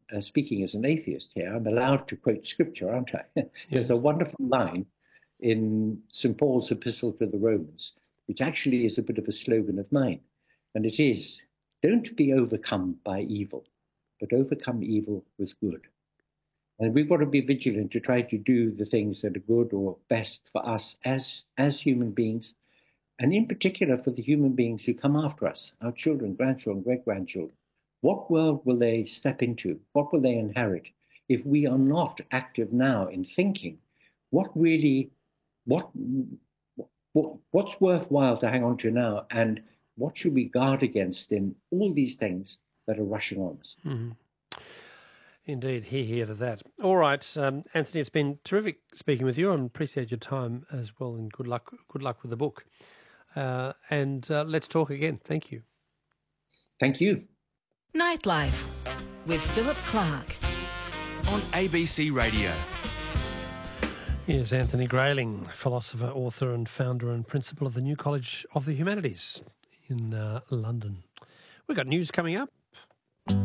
speaking as an atheist here, I'm allowed to quote scripture, aren't I? There's a wonderful line in St. Paul's epistle to the Romans, which actually is a bit of a slogan of mine. And it is, don't be overcome by evil, but overcome evil with good. And we've got to be vigilant to try to do the things that are good or best for us as human beings, and in particular for the human beings who come after us, our children, grandchildren, great-grandchildren. What world will they step into? What will they inherit if we are not active now in thinking what's worthwhile to hang on to now, and what should we guard against in all these things that are rushing on us? Mm-hmm. Indeed, hear to that. All right, Anthony, it's been terrific speaking with you. I appreciate your time as well, and good luck with the book. And let's talk again. Thank you. Thank you. Nightlife with Philip Clark on ABC Radio. Here's Anthony Grayling, philosopher, author and founder and principal of the New College of the Humanities in London. We've got news coming up.